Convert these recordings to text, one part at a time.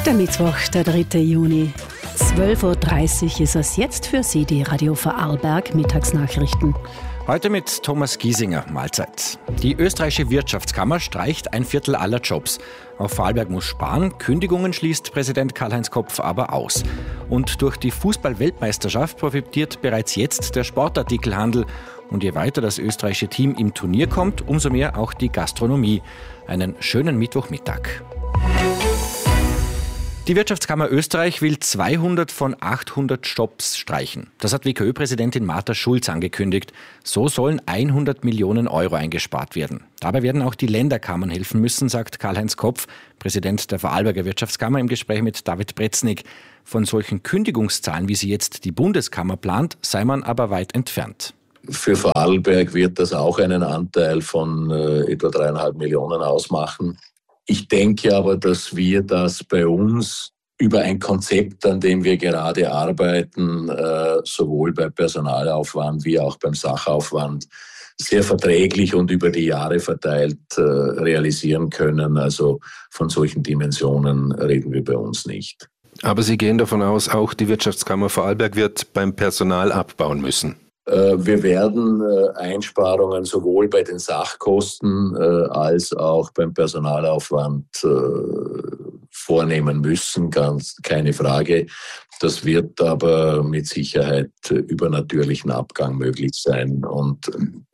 Der Mittwoch, der 3. Juni. 12.30 Uhr ist es jetzt für Sie, die Radio Vorarlberg Mittagsnachrichten. Heute mit Thomas Giesinger, Mahlzeit. Die österreichische Wirtschaftskammer streicht 1/4 aller Jobs. Auch Vorarlberg muss sparen. Kündigungen schließt Präsident Karl-Heinz Kopf aber aus. Und durch die Fußball-Weltmeisterschaft profitiert bereits jetzt der Sportartikelhandel. Und je weiter das österreichische Team im Turnier kommt, umso mehr auch die Gastronomie. Einen schönen Mittwochmittag. Die Wirtschaftskammer Österreich will 200 von 800 Jobs streichen. Das hat WKÖ-Präsidentin Martha Schulz angekündigt. So sollen 100 Millionen Euro eingespart werden. Dabei werden auch die Länderkammern helfen müssen, sagt Karl-Heinz Kopf, Präsident der Vorarlberger Wirtschaftskammer, im Gespräch mit David Breznik. Von solchen Kündigungszahlen, wie sie jetzt die Bundeskammer plant, sei man aber weit entfernt. Für Vorarlberg wird das auch einen Anteil von etwa 3,5 Millionen ausmachen. Ich denke aber, dass wir das bei uns über ein Konzept, an dem wir gerade arbeiten, sowohl beim Personalaufwand wie auch beim Sachaufwand, sehr verträglich und über die Jahre verteilt realisieren können. Also von solchen Dimensionen reden wir bei uns nicht. Aber Sie gehen davon aus, auch die Wirtschaftskammer Vorarlberg wird beim Personal abbauen müssen. Wir werden Einsparungen sowohl bei den Sachkosten als auch beim Personalaufwand vornehmen müssen, keine Frage. Das wird aber mit Sicherheit über natürlichen Abgang möglich sein und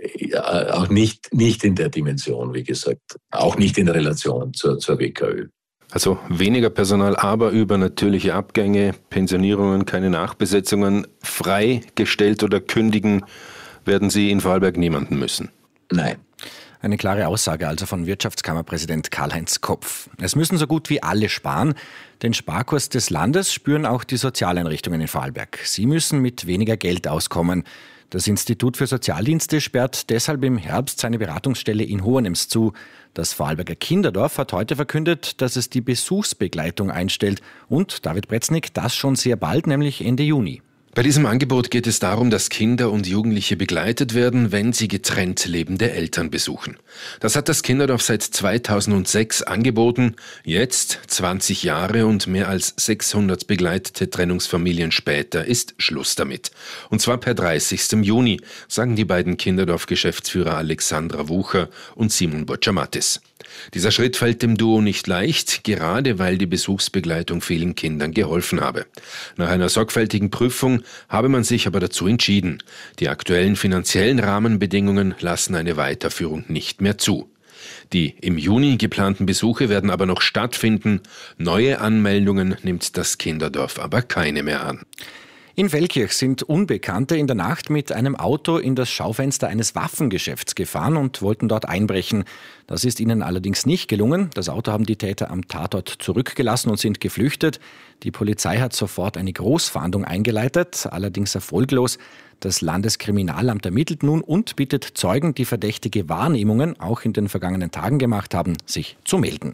auch nicht in der Dimension, wie gesagt, auch nicht in Relation zur WKÖ. Also weniger Personal, aber über natürliche Abgänge, Pensionierungen, keine Nachbesetzungen, freigestellt oder kündigen werden Sie in Vorarlberg niemanden müssen? Nein. Eine klare Aussage also von Wirtschaftskammerpräsident Karl-Heinz Kopf. Es müssen so gut wie alle sparen. Den Sparkurs des Landes spüren auch die Sozialeinrichtungen in Vorarlberg. Sie müssen mit weniger Geld auskommen. Das Institut für Sozialdienste sperrt deshalb im Herbst seine Beratungsstelle in Hohenems zu. Das Vorarlberger Kinderdorf hat heute verkündet, dass es die Besuchsbegleitung einstellt. Und, David Breznik, das schon sehr bald, nämlich Ende Juni. Bei diesem Angebot geht es darum, dass Kinder und Jugendliche begleitet werden, wenn sie getrennt lebende Eltern besuchen. Das hat das Kinderdorf seit 2006 angeboten. Jetzt, 20 Jahre und mehr als 600 begleitete Trennungsfamilien später, ist Schluss damit. Und zwar per 30. Juni, sagen die beiden Kinderdorf-Geschäftsführer Alexandra Wucher und Simon Bocciamatis. Dieser Schritt fällt dem Duo nicht leicht, gerade weil die Besuchsbegleitung vielen Kindern geholfen habe. Nach einer sorgfältigen Prüfung habe man sich aber dazu entschieden. Die aktuellen finanziellen Rahmenbedingungen lassen eine Weiterführung nicht mehr zu. Die im Juni geplanten Besuche werden aber noch stattfinden. Neue Anmeldungen nimmt das Kinderdorf aber keine mehr an. In Feldkirch sind Unbekannte in der Nacht mit einem Auto in das Schaufenster eines Waffengeschäfts gefahren und wollten dort einbrechen. Das ist ihnen allerdings nicht gelungen. Das Auto haben die Täter am Tatort zurückgelassen und sind geflüchtet. Die Polizei hat sofort eine Großfahndung eingeleitet, allerdings erfolglos. Das Landeskriminalamt ermittelt nun und bittet Zeugen, die verdächtige Wahrnehmungen auch in den vergangenen Tagen gemacht haben, sich zu melden.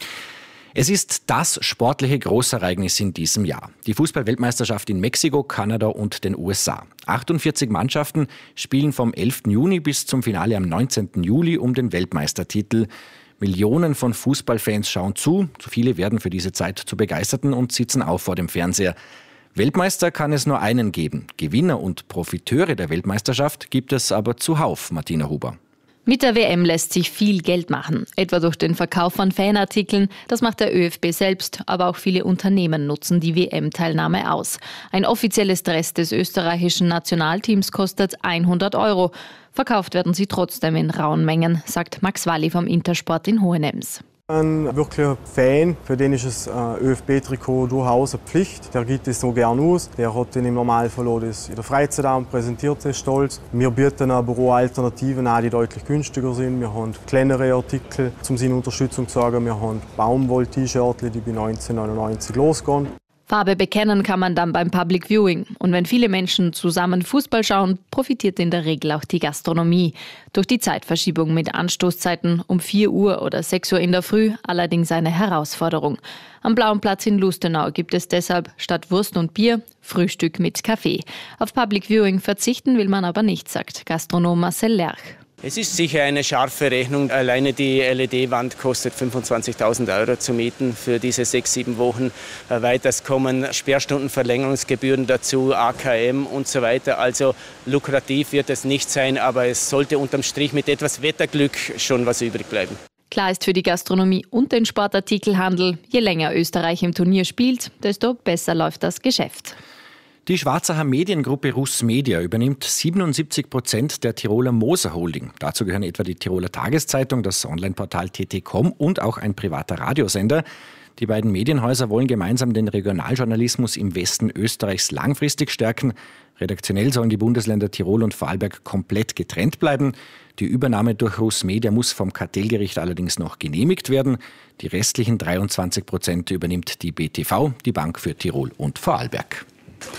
Es ist das sportliche Großereignis in diesem Jahr. Die Fußball-Weltmeisterschaft in Mexiko, Kanada und den USA. 48 Mannschaften spielen vom 11. Juni bis zum Finale am 19. Juli um den Weltmeistertitel. Millionen von Fußballfans schauen zu. Zu viele werden für diese Zeit zu Begeisterten und sitzen auch vor dem Fernseher. Weltmeister kann es nur einen geben. Gewinner und Profiteure der Weltmeisterschaft gibt es aber zuhauf, Martina Huber. Mit der WM lässt sich viel Geld machen, etwa durch den Verkauf von Fanartikeln. Das macht der ÖFB selbst, aber auch viele Unternehmen nutzen die WM-Teilnahme aus. Ein offizielles Dress des österreichischen Nationalteams kostet 100 €. Verkauft werden sie trotzdem in rauen Mengen, sagt Max Walli vom Intersport in Hohenems. Ein wirklicher Fan, für den ist das ÖFB-Trikot durchaus eine Pflicht. Der gibt es so gern aus. Der hat den im Normalfall auch das in der Freizeit und präsentiert es stolz. Wir bieten aber auch Alternativen an, die deutlich günstiger sind. Wir haben kleinere Artikel, um seine Unterstützung zu sagen. Wir haben Baumwoll-T-Shirts, die bei 19,99 € losgehen. Farbe bekennen kann man dann beim Public Viewing. Und wenn viele Menschen zusammen Fußball schauen, profitiert in der Regel auch die Gastronomie. Durch die Zeitverschiebung mit Anstoßzeiten um 4 Uhr oder 6 Uhr in der Früh allerdings eine Herausforderung. Am Blauen Platz in Lustenau gibt es deshalb statt Wurst und Bier Frühstück mit Kaffee. Auf Public Viewing verzichten will man aber nicht, sagt Gastronom Marcel Lerch. Es ist sicher eine scharfe Rechnung. Alleine die LED-Wand kostet 25.000 € zu mieten für diese 6-7 Wochen. Weiters kommen Sperrstundenverlängerungsgebühren dazu, AKM und so weiter. Also lukrativ wird es nicht sein, aber es sollte unterm Strich mit etwas Wetterglück schon was übrig bleiben. Klar ist für die Gastronomie und den Sportartikelhandel, je länger Österreich im Turnier spielt, desto besser läuft das Geschäft. Die Schwarzacher Mediengruppe Russ Media übernimmt 77% der Tiroler Moser Holding. Dazu gehören etwa die Tiroler Tageszeitung, das Onlineportal TT.com und auch ein privater Radiosender. Die beiden Medienhäuser wollen gemeinsam den Regionaljournalismus im Westen Österreichs langfristig stärken. Redaktionell sollen die Bundesländer Tirol und Vorarlberg komplett getrennt bleiben. Die Übernahme durch Russ Media muss vom Kartellgericht allerdings noch genehmigt werden. Die restlichen 23% übernimmt die BTV, die Bank für Tirol und Vorarlberg.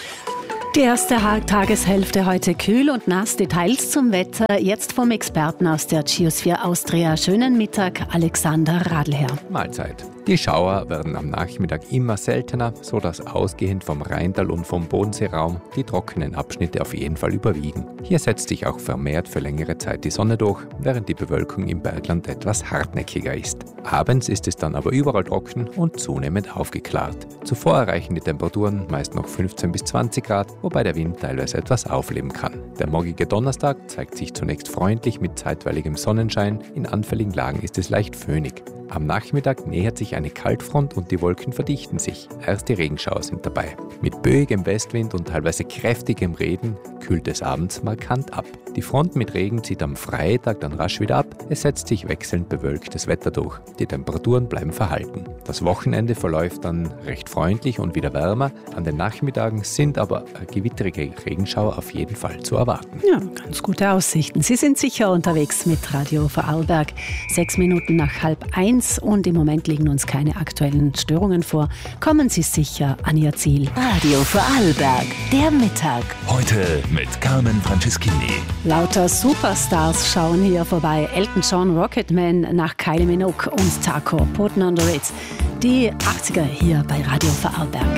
Die erste Tageshälfte heute kühl und nass. Details zum Wetter jetzt vom Experten aus der Geosphere Austria. Schönen Mittag, Alexander Radlherr. Mahlzeit. Die Schauer werden am Nachmittag immer seltener, sodass ausgehend vom Rheintal und vom Bodenseeraum die trockenen Abschnitte auf jeden Fall überwiegen. Hier setzt sich auch vermehrt für längere Zeit die Sonne durch, während die Bewölkung im Bergland etwas hartnäckiger ist. Abends ist es dann aber überall trocken und zunehmend aufgeklart. Zuvor erreichen die Temperaturen meist noch 15 bis 20 Grad, wobei der Wind teilweise etwas aufleben kann. Der morgige Donnerstag zeigt sich zunächst freundlich mit zeitweiligem Sonnenschein, in anfälligen Lagen ist es leicht föhnig. Am Nachmittag nähert sich eine Kaltfront und die Wolken verdichten sich. Erste Regenschauer sind dabei. Mit böigem Westwind und teilweise kräftigem Regen kühlt es abends markant ab. Die Front mit Regen zieht am Freitag dann rasch wieder ab. Es setzt sich wechselnd bewölktes Wetter durch. Die Temperaturen bleiben verhalten. Das Wochenende verläuft dann recht freundlich und wieder wärmer. An den Nachmittagen sind aber gewitterige Regenschauer auf jeden Fall zu erwarten. Ja, ganz gute Aussichten. Sie sind sicher unterwegs mit Radio Vorarlberg. 6 Minuten nach 12:30 und im Moment liegen uns keine aktuellen Störungen vor. Kommen Sie sicher an Ihr Ziel. Radio Vorarlberg, der Mittag. Heute mit Carmen Franceschini. Lauter Superstars schauen hier vorbei. Elton John, Rocketman, nach Kylie Minogue und Taco, Put Under It. Die 80er hier bei Radio Vorarlberg.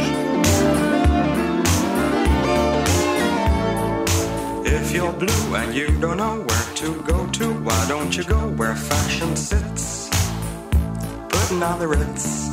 If you're blue and you don't know where to go to, why don't you go where fashion sits? Putting on the Ritz.